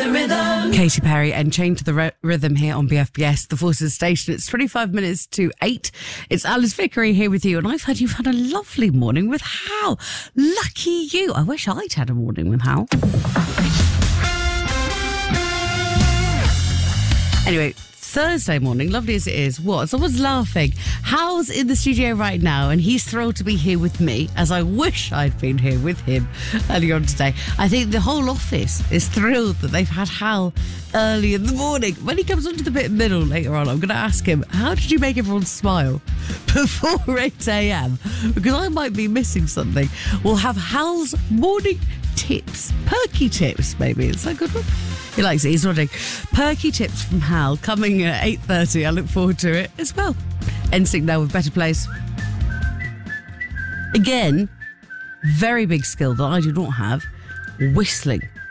Katy Perry and Chained to the Rhythm here on BFBS, the Forces Station. It's 25 minutes to 8. It's Alice Vickery here with you, and I've heard you've had a lovely morning with Hal. Lucky you. I wish I'd had a morning with Hal. Anyway, Thursday morning, lovely as it is, what? Someone's laughing. Hal's in the studio right now, and he's thrilled to be here with me, as I wish I'd been here with him earlier on today. I think the whole office is thrilled that they've had Hal early in the morning. When he comes onto the bit middle later on, I'm going to ask him, how did you make everyone smile before 8 a.m? Because I might be missing something. We'll have Hal's morning tips. Perky tips, maybe. Is that a good one? He likes it. He's nodding. Perky tips from Hal coming at 8:30. I look forward to it as well. NSYNC now with Better Place. Again, very big skill that I do not have. Whistling.